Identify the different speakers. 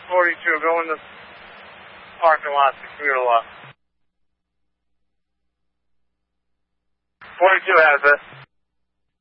Speaker 1: 42, go in the parking lot, 6 meter lot. 42 has it.